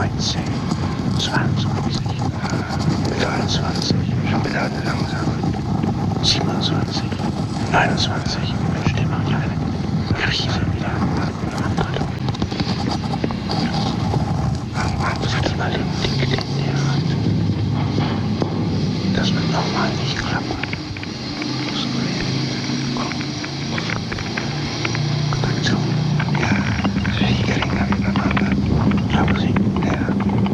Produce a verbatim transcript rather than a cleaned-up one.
neunzehn, zweiundzwanzig, dreiundzwanzig, schon wieder langsam, siebenundzwanzig, neunundzwanzig, Mensch, der macht ja eine Krise.